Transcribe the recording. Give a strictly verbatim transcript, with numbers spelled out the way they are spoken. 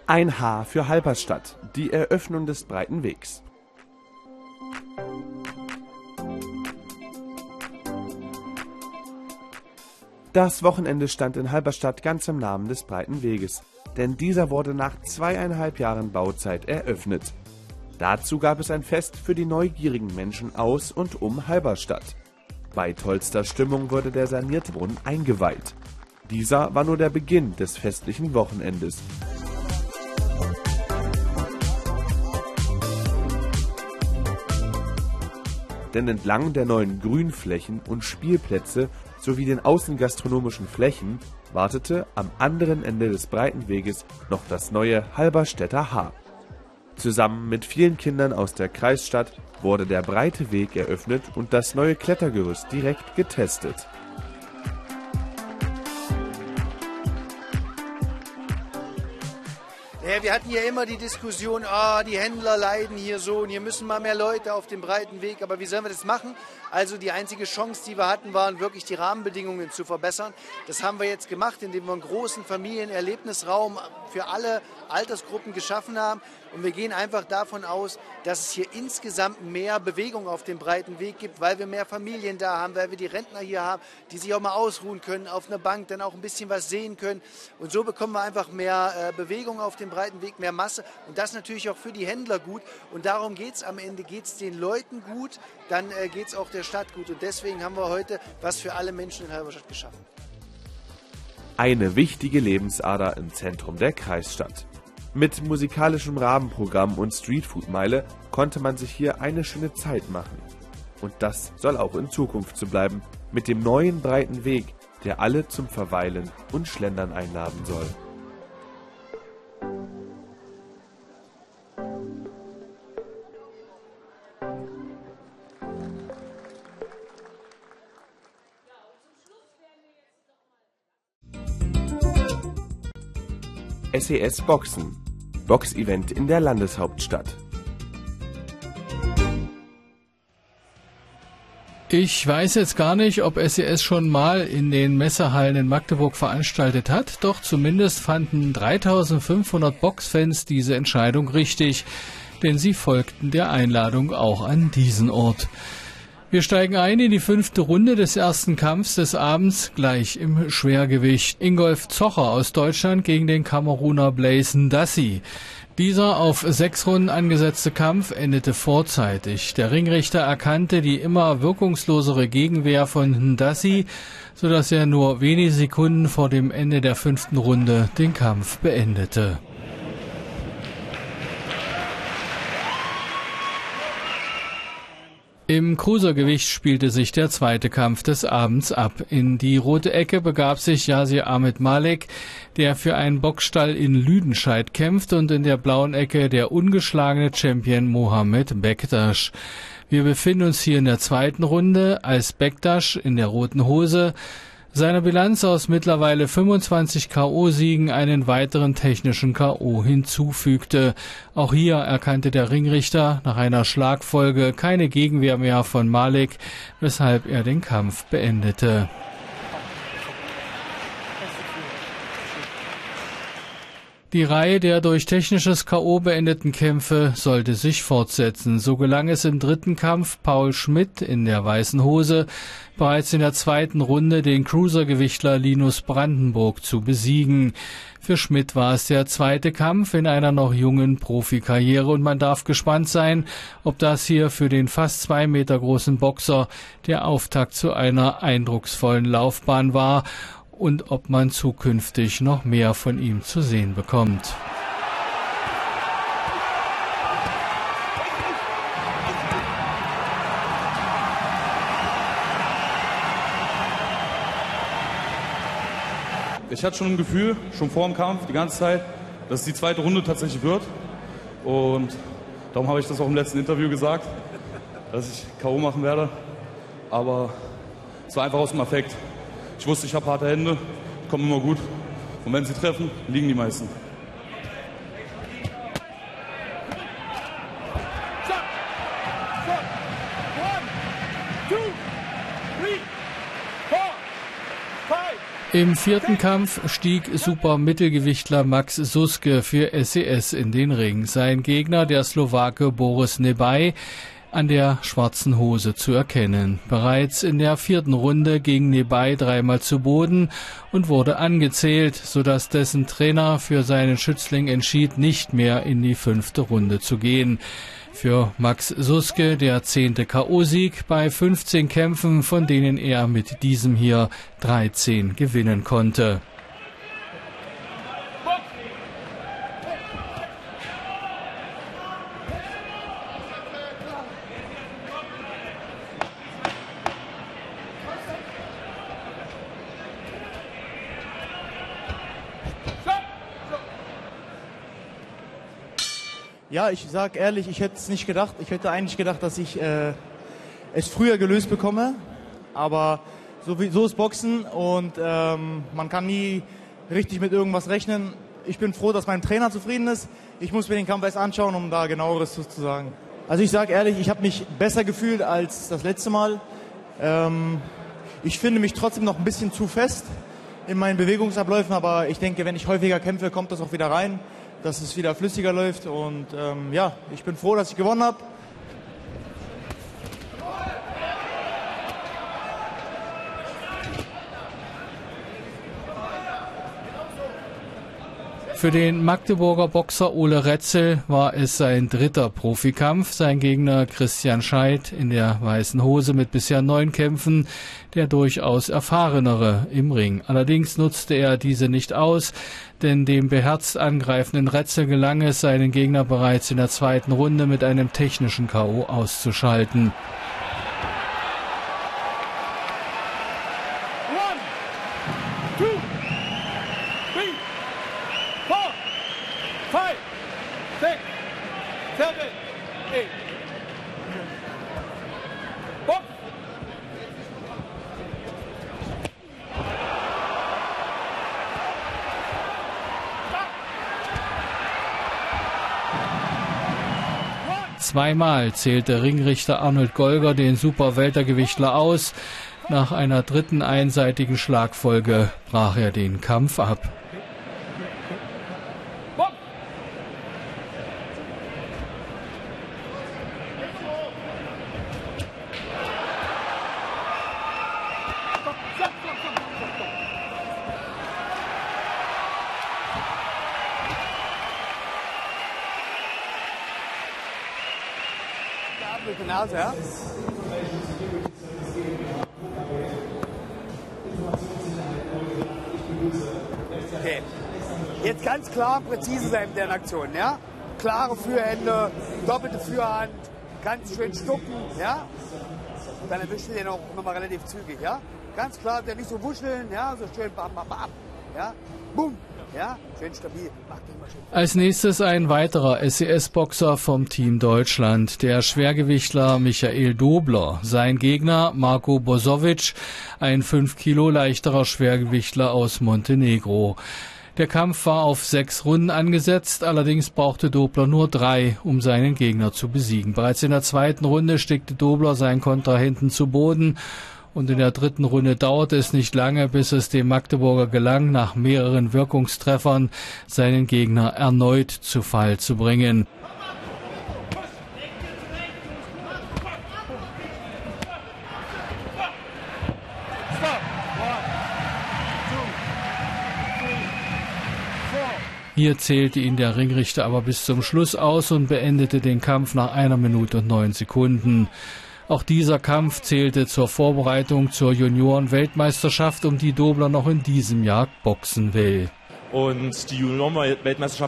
Ein H für Halberstadt, die Eröffnung des Breiten Wegs. Das Wochenende stand in Halberstadt ganz im Namen des Breiten Weges, denn dieser wurde nach zweieinhalb Jahren Bauzeit eröffnet. Dazu gab es ein Fest für die neugierigen Menschen aus und um Halberstadt. Bei tollster Stimmung wurde der sanierte Brunnen eingeweiht. Dieser war nur der Beginn des festlichen Wochenendes. Denn entlang der neuen Grünflächen und Spielplätze sowie den außengastronomischen Flächen wartete am anderen Ende des Breiten Weges noch das neue Halberstädter H. Zusammen mit vielen Kindern aus der Kreisstadt wurde der Breite Weg eröffnet und das neue Klettergerüst direkt getestet. Ja, wir hatten ja immer die Diskussion, oh, die Händler leiden hier so und hier müssen mal mehr Leute auf dem Breiten Weg. Aber wie sollen wir das machen? Also die einzige Chance, die wir hatten, waren wirklich die Rahmenbedingungen zu verbessern. Das haben wir jetzt gemacht, indem wir einen großen Familienerlebnisraum für alle Altersgruppen geschaffen haben. Und wir gehen einfach davon aus, dass es hier insgesamt mehr Bewegung auf dem Breiten Weg gibt, weil wir mehr Familien da haben, weil wir die Rentner hier haben, die sich auch mal ausruhen können, auf einer Bank dann auch ein bisschen was sehen können. Und so bekommen wir einfach mehr äh, Bewegung auf dem Breiten Weg, mehr Masse. Und das natürlich auch für die Händler gut. Und darum geht es am Ende, geht es den Leuten gut, dann äh, geht es auch der Stadt gut. Und deswegen haben wir heute was für alle Menschen in Halberstadt geschaffen. Eine wichtige Lebensader im Zentrum der Kreisstadt. Mit musikalischem Rahmenprogramm und Streetfood-Meile konnte man sich hier eine schöne Zeit machen. Und das soll auch in Zukunft so bleiben, mit dem neuen Breiten Weg, der alle zum Verweilen und Schlendern einladen soll. S E S Boxen. Box-Event in der Landeshauptstadt. Ich weiß jetzt gar nicht, ob S E S schon mal in den Messehallen in Magdeburg veranstaltet hat, doch zumindest fanden dreitausendfünfhundert Boxfans diese Entscheidung richtig, denn sie folgten der Einladung auch an diesen Ort. Wir steigen ein in die fünfte Runde des ersten Kampfs des Abends, gleich im Schwergewicht. Ingolf Zocher aus Deutschland gegen den Kameruner Blaise Ndassi. Dieser auf sechs Runden angesetzte Kampf endete vorzeitig. Der Ringrichter erkannte die immer wirkungslosere Gegenwehr von Ndassi, sodass er nur wenige Sekunden vor dem Ende der fünften Runde den Kampf beendete. Im Cruisergewicht spielte sich der zweite Kampf des Abends ab. In die rote Ecke begab sich Yasir Ahmed Malik, der für einen Boxstall in Lüdenscheid kämpft, und in der blauen Ecke der ungeschlagene Champion Mohamed Bektaş. Wir befinden uns hier in der zweiten Runde, als Bektaş in der roten Hose seiner Bilanz aus mittlerweile fünfundzwanzig K O-Siegen einen weiteren technischen K O hinzufügte. Auch hier erkannte der Ringrichter nach einer Schlagfolge keine Gegenwehr mehr von Malik, weshalb er den Kampf beendete. Die Reihe der durch technisches K O beendeten Kämpfe sollte sich fortsetzen. So gelang es im dritten Kampf Paul Schmidt in der weißen Hose bereits in der zweiten Runde den Cruisergewichtler Linus Brandenburg zu besiegen. Für Schmidt war es der zweite Kampf in einer noch jungen Profikarriere und man darf gespannt sein, ob das hier für den fast zwei Meter großen Boxer der Auftakt zu einer eindrucksvollen Laufbahn war und ob man zukünftig noch mehr von ihm zu sehen bekommt. Ich hatte schon ein Gefühl, schon vor dem Kampf, die ganze Zeit, dass es die zweite Runde tatsächlich wird. Und darum habe ich das auch im letzten Interview gesagt, dass ich K O machen werde. Aber es war einfach aus dem Affekt. Ich wusste, ich habe harte Hände, kommen immer gut. Und wenn sie treffen, liegen die meisten. Im vierten Kampf stieg Supermittelgewichtler Max Suske für S E S in den Ring. Sein Gegner, der Slowake Boris Nebaj, an der schwarzen Hose zu erkennen. Bereits in der vierten Runde ging Nebaj dreimal zu Boden und wurde angezählt, sodass dessen Trainer für seinen Schützling entschied, nicht mehr in die fünfte Runde zu gehen. Für Max Suske der zehnte K O-Sieg bei fünfzehn Kämpfen, von denen er mit diesem hier dreizehn gewinnen konnte. Ja, ich sag ehrlich, ich hätte es nicht gedacht. Ich hätte eigentlich gedacht, dass ich äh, es früher gelöst bekomme. Aber so, wie, so ist Boxen und ähm, man kann nie richtig mit irgendwas rechnen. Ich bin froh, dass mein Trainer zufrieden ist. Ich muss mir den Kampf erst anschauen, um da genaueres zu sagen. Also ich sage ehrlich, ich habe mich besser gefühlt als das letzte Mal. Ähm, ich finde mich trotzdem noch ein bisschen zu fest in meinen Bewegungsabläufen, aber ich denke, wenn ich häufiger kämpfe, kommt das auch wieder rein, dass es wieder flüssiger läuft und ähm, ja, ich bin froh, dass ich gewonnen habe. Für den Magdeburger Boxer Ole Rätzel war es sein dritter Profikampf. Sein Gegner Christian Scheidt in der weißen Hose mit bisher neun Kämpfen, der durchaus erfahrenere im Ring. Allerdings nutzte er diese nicht aus, denn dem beherzt angreifenden Rätzel gelang es, seinen Gegner bereits in der zweiten Runde mit einem technischen K O auszuschalten. Zweimal zählte Ringrichter Arnold Golger den Superweltergewichtler aus. Nach einer dritten einseitigen Schlagfolge brach er den Kampf ab. Nase, ja? Okay. Jetzt ganz klar präzise sein mit der Aktion, ja? Klare Führhände, doppelte Führhand, ganz schön stucken, ja? Dann erwischt ihr den auch nochmal relativ zügig, ja? Ganz klar, der nicht so wuscheln, ja? So schön bam, bam, bam, ja? Bumm! Ja, schön stabil. Als nächstes ein weiterer S E S-Boxer vom Team Deutschland, der Schwergewichtler Michael Dobler. Sein Gegner Marko Bosovic, ein fünf Kilo leichterer Schwergewichtler aus Montenegro. Der Kampf war auf sechs Runden angesetzt, allerdings brauchte Dobler nur drei, um seinen Gegner zu besiegen. Bereits in der zweiten Runde stickte Dobler seinen Kontrahenten zu Boden. Und in der dritten Runde dauerte es nicht lange, bis es dem Magdeburger gelang, nach mehreren Wirkungstreffern seinen Gegner erneut zu Fall zu bringen. Hier zählte ihn der Ringrichter aber bis zum Schluss aus und beendete den Kampf nach einer Minute und neun Sekunden. Auch dieser Kampf zählte zur Vorbereitung zur Junioren-Weltmeisterschaft, um die Dobler noch in diesem Jahr boxen will. Und die Junioren-Weltmeisterschaft